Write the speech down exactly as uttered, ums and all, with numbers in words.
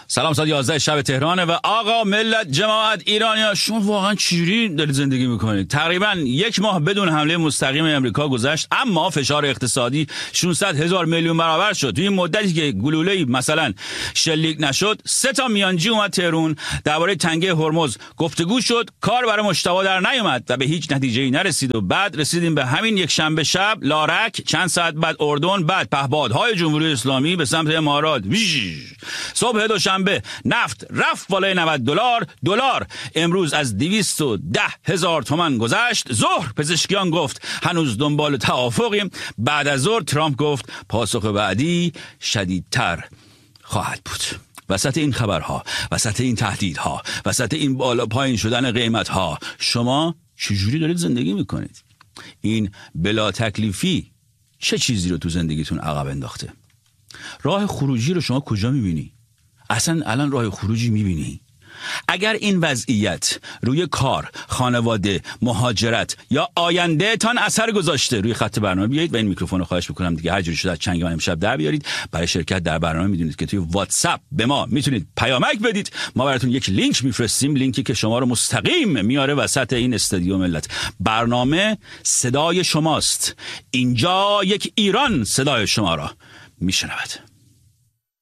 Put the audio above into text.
سلام، ساعت یازده شب تهرانه و آقا ملت جماعت ایرانیا، شما واقعا چجوری دارید زندگی میکنید؟ تقریبا یک ماه بدون حمله مستقیم امریکا گذشت، اما فشار اقتصادی ششصد هزار میلیون برابر شد. توی این مدتی که گلوله‌ای مثلا شلیک نشد، سه تا میانجی اومد تهران، درباره تنگه هرمز گفتگو شد، کار برای مشتبه در نیومد و به هیچ نتیجه‌ای نرسید و بعد رسیدیم به همین یک شنبه شب لارک، چند ساعت بعد اردن، بعد پهپادهای جمهوری اسلامی به سمت امارات. صبح دوشنبه نفت رفت بالای نود دلار، دلار امروز از دویست و ده هزار تومان گذشت. ظهر پزشکیان گفت هنوز دنبال توافقیم. بعد از ظهر ترامپ گفت پاسخ بعدی شدیدتر خواهد بود. وسط این خبرها، وسط این تهدیدها، وسط این بالا پایین شدن قیمتها، شما چجوری دارید زندگی میکنید؟ این بلا تکلیفی چه چیزی رو تو زندگیتون عقب انداخته؟ راه خروجی رو شما کجا میبینی؟ اصلا الان راه خروجی میبینی؟ اگر این وضعیت روی کار، خانواده، مهاجرت یا آینده تان اثر گذاشته، روی خط برنامه بیایید و این میکروفون رو خواهش میکنم دیگه هر جوری شده از چنگ من امشب در بیارید. برای شرکت در برنامه میدونید که توی واتساپ به ما میتونید پیامک بدید، ما براتون یک لینک میفرستیم، لینکی که شما رو مستقیم میاره وسط این استودیو ملت. برنامه صدای شماست، اینجا یک ایران صدای شما را میشنود.